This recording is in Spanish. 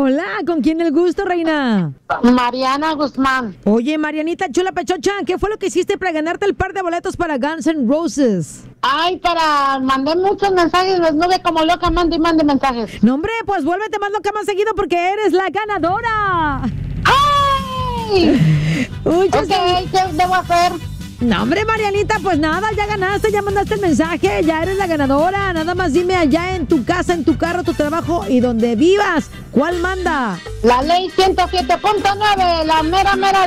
Hola, ¿con quién el gusto, reina? Mariana Guzmán. Oye, Marianita Chula Pechocha, ¿qué fue lo que hiciste para ganarte el par de boletos para Guns N' Roses? Ay, mandé muchos mensajes, desnude como loca, mande y mande mensajes. No, hombre, pues vuélvete más loca más seguido porque eres la ganadora. ¡Ay! Uy, Ok, ¿qué debo hacer? No, hombre, Marianita, pues nada, ya ganaste, ya mandaste el mensaje, ya eres la ganadora. Nada más dime allá en tu casa, en tu carro, tu trabajo y donde vivas, ¿cuál manda? La ley 107.9, la mera